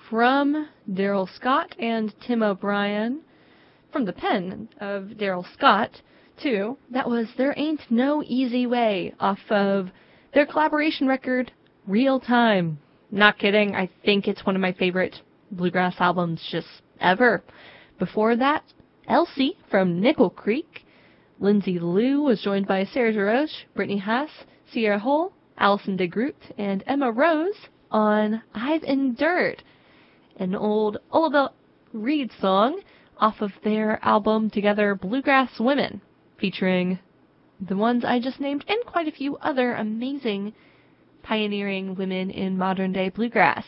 from Daryl Scott and Tim O'Brien, from the pen of Daryl Scott, too. That was There Ain't No Easy Way, off of their collaboration record, Real Time. Not kidding, I think it's one of my favorite bluegrass albums just ever. Before that, Elsie from Nickel Creek. Lindsay Lou was joined by Sarah Jarosz, Brittany Haas, Sierra Hull, Allison DeGroot, and Emma Rose on I've Endured, an old Oliver Reed song off of their album Together Bluegrass Women, featuring the ones I just named and quite a few other amazing pioneering women in modern-day bluegrass.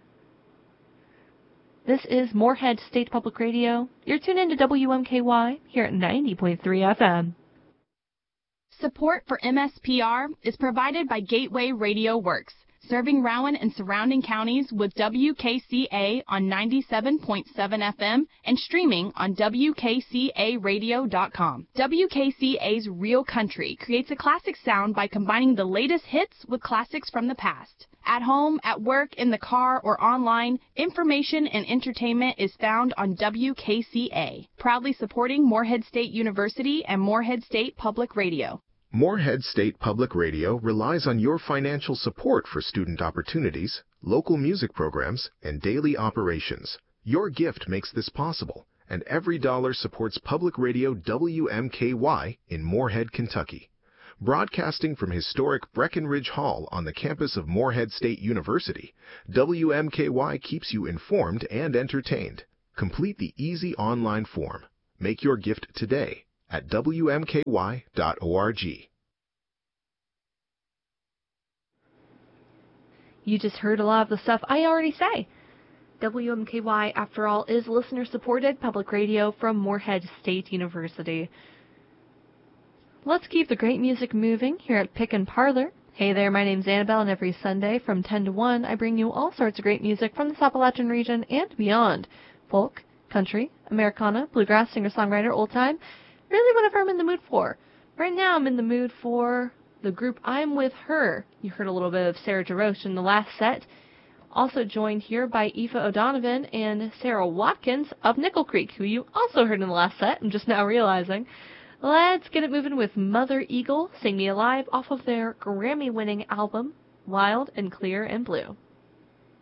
This is Moorhead State Public Radio. You're tuned in to WMKY here at 90.3 FM. Support for MSPR is provided by Gateway Radio Works, serving Rowan and surrounding counties with WKCA on 97.7 FM and streaming on WKCAradio.com. WKCA's Real Country creates a classic sound by combining the latest hits with classics from the past. At home, at work, in the car, or online, information and entertainment is found on WKCA, proudly supporting Moorhead State University and Moorhead State Public Radio. Moorhead State Public Radio relies on your financial support for student opportunities, local music programs, and daily operations. Your gift makes this possible, and every dollar supports public radio WMKY in Moorhead, Kentucky. Broadcasting from historic Breckenridge Hall on the campus of Moorhead State University, WMKY keeps you informed and entertained. Complete the easy online form. Make your gift today at WMKY.org. You just heard a lot of the stuff I already say. WMKY, after all, is listener-supported public radio from Moorhead State University. Let's keep the great music moving here at Pick and Parlor. Hey there, my name's Annabelle, and every Sunday from 10 to 1, I bring you all sorts of great music from the Appalachian region and beyond. Folk, country, Americana, bluegrass, singer-songwriter, old-time, really whatever I'm in the mood for. Right now I'm in the mood for the group I'm With Her. You heard a little bit of Sarah Jarosz in the last set. Also joined here by Aoife O'Donovan and Sarah Watkins of Nickel Creek, who you also heard in the last set, I'm just now realizing. Let's get it moving with Mother Eagle, Sing Me Alive, off of their Grammy-winning album, Wild and Clear and Blue.